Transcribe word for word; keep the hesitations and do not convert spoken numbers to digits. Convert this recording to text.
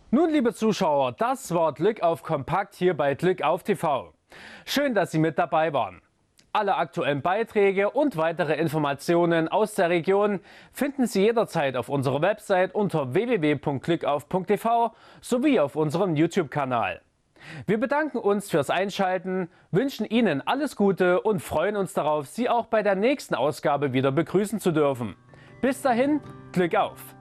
Nun, liebe Zuschauer, das war Glück auf Kompakt hier bei Glück auf T V. Schön, dass Sie mit dabei waren. Alle aktuellen Beiträge und weitere Informationen aus der Region finden Sie jederzeit auf unserer Website unter w w w punkt glückauf punkt t v sowie auf unserem YouTube-Kanal. Wir bedanken uns fürs Einschalten, wünschen Ihnen alles Gute und freuen uns darauf, Sie auch bei der nächsten Ausgabe wieder begrüßen zu dürfen. Bis dahin, Glück auf!